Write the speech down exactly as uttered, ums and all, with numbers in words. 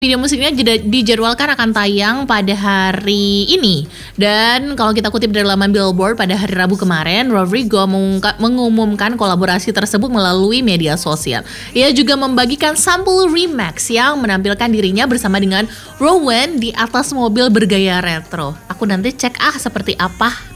Video musiknya jeda dijadwalkan akan tayang pada hari ini. Dan kalau kita kutip dari laman Billboard, pada hari Rabu kemarin, Rodrigo mengungka- mengumumkan kolaborasi tersebut melalui media sosial. Ia juga membagikan sampul remix yang menampilkan dirinya bersama dengan Rowan di atas mobil bergaya retro. Aku nanti cek ah seperti apa.